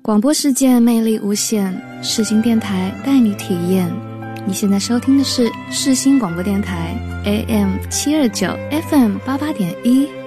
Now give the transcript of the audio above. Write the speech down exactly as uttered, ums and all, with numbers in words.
广播世界魅力无限，世新电台带你体验。你现在收听的是世新广播电台 A M 七二九 F M 八八点一。